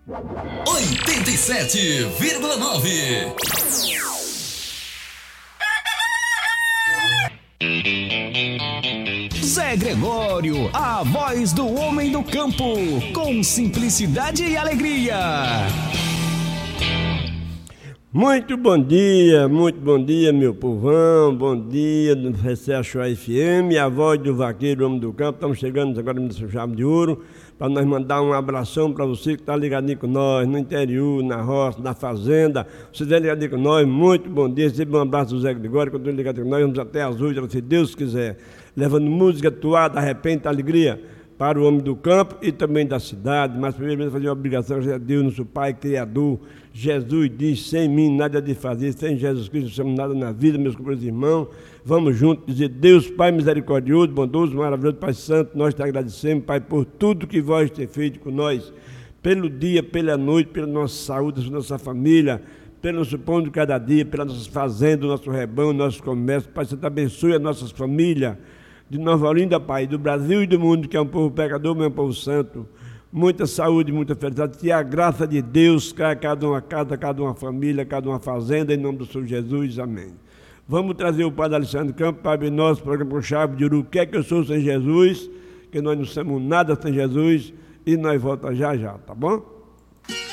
87,9. Zé Gregório, a voz do homem do campo, com simplicidade e alegria. Muito bom dia, meu povão, bom dia do FCH FM, a voz do vaqueiro, homem do campo. Estamos chegando agora no chave de ouro, para nós mandar um abração para você que está ligadinho com nós, no interior, na roça, na fazenda. Você está ligadinho com nós, muito bom dia, receba um abraço do Zé Gregório, que eu estou ligado com nós, vamos até às 8, se Deus quiser, levando música, toada, arrepende, alegria para o homem do campo e também da cidade, mas primeiramente fazer uma obrigação a Deus, nosso Pai Criador. Jesus diz, sem mim nada de fazer, sem Jesus Cristo não somos nada na vida, meus companheiros e irmãos. Vamos juntos dizer, Deus Pai misericordioso, bondoso, maravilhoso, Pai Santo, nós te agradecemos, Pai, por tudo que vós tem feito com nós, pelo dia, pela noite, pela nossa saúde, pela nossa família, pelo nosso pão de cada dia, pelas nossas fazendas, nosso rebanho, nosso comércio. Pai Santo, abençoe as nossas famílias, de Nova Olinda, Pai, do Brasil e do mundo, que é um povo pecador, mas é um povo santo. Muita saúde, muita felicidade, que a graça de Deus caia cada uma casa, cada uma família, cada uma fazenda, em nome do Senhor Jesus, amém. Vamos trazer o Padre Alexandre Campos para abrir nosso programa com chave de ouro. O que é que eu sou sem Jesus? Que nós não somos nada sem Jesus, e nós voltamos já já, tá bom?